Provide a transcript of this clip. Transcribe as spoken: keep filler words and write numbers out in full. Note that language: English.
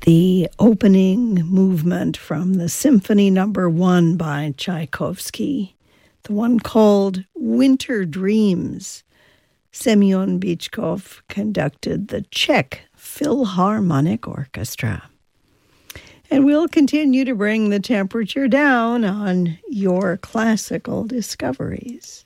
the opening movement from the Symphony Number One by Tchaikovsky, the one called Winter Dreams. Semyon Bychkov conducted the Czech Philharmonic Orchestra. And we'll continue to bring the temperature down on your classical discoveries.